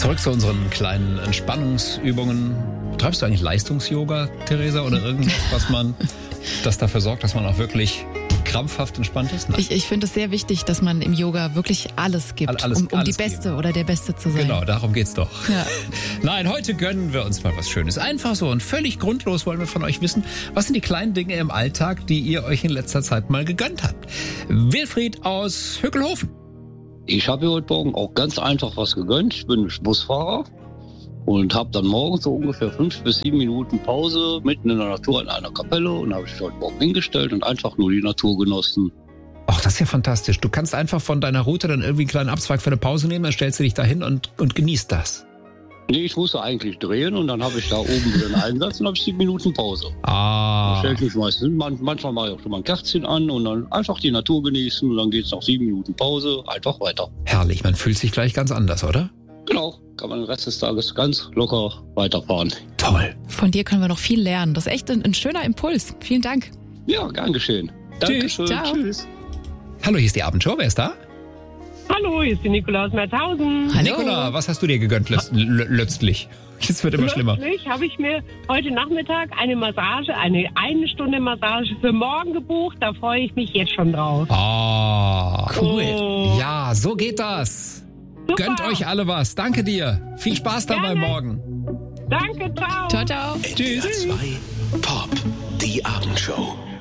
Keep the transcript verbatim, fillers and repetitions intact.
Zurück zu unseren kleinen Entspannungsübungen. Treibst du eigentlich Leistungs-Yoga, Theresa, oder irgendwas, was man, das dafür sorgt, dass man auch wirklich krampfhaft entspannt ist? Nein. Ich, ich finde es sehr wichtig, dass man im Yoga wirklich alles gibt, alles, um, um alles die Beste geben. oder der Beste zu sein. Genau, darum geht's doch. Ja. Nein, heute gönnen wir uns mal was Schönes. Einfach so und völlig grundlos wollen wir von euch wissen, was sind die kleinen Dinge im Alltag, die ihr euch in letzter Zeit mal gegönnt habt. Wilfried aus Hückelhofen. Ich habe mir heute Morgen auch ganz einfach was gegönnt. Ich bin Busfahrer und habe dann morgens so ungefähr fünf bis sieben Minuten Pause mitten in der Natur in einer Kapelle und habe ich heute Morgen hingestellt und einfach nur die Natur genossen. Ach, das ist ja fantastisch. Du kannst einfach von deiner Route dann irgendwie einen kleinen Abzweig für eine Pause nehmen, dann stellst du dich da hin und, und genießt das. Nee, ich musste eigentlich drehen und dann habe ich da oben wieder einen Einsatz und habe ich sieben Minuten Pause. Ah. Da stelle ich mich meistens hin. Man, manchmal mache ich auch schon mal ein Kerzchen an und dann einfach die Natur genießen und dann geht es nach sieben Minuten Pause einfach weiter. Herrlich, man fühlt sich gleich ganz anders, oder? Genau, kann man den Rest des Tages ganz locker weiterfahren. Toll. Von dir können wir noch viel lernen. Das ist echt ein, ein schöner Impuls. Vielen Dank. Ja, gern geschehen. Tschüss. Dankeschön. Ciao. Tschüss. Hallo, hier ist die Abendshow. Wer ist da? Hallo, hier ist die Nikolaus Merzhausen. Hallo. Nicola, was hast du dir gegönnt letzt- l- letztlich? Es wird immer schlimmer. Plötzlich habe ich mir heute Nachmittag eine Massage, eine eine Stunde Massage für morgen gebucht. Da freue ich mich jetzt schon drauf. Ah, Cool. Oh, ja, so geht das. super. Gönnt euch alle was. Danke dir. Viel Spaß dabei Gerne. morgen. Danke, ciao. Ciao, ciao. Tschüss. zwei Pop, die Abendshow.